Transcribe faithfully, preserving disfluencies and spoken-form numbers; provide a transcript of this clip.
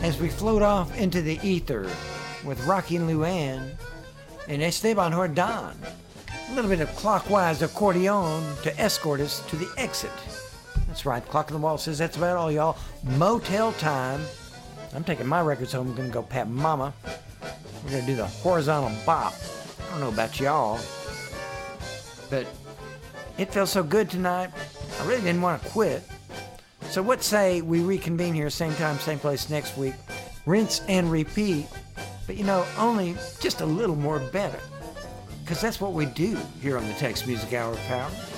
as we float off into the ether with Rocky and Luann and Esteban Jordan. A little bit of clockwise accordion to escort us to the exit. That's right, Clock on the Wall says that's about all, y'all. Motel time. I'm taking my records home. I'm going to go pat Mama. We're going to do the horizontal bop. I don't know about y'all, but it felt so good tonight. I really didn't want to quit. So what say we reconvene here same time, same place next week. Rinse and repeat. But you know, only just a little more better. Because that's what we do here on the Tex Music Hour, pal.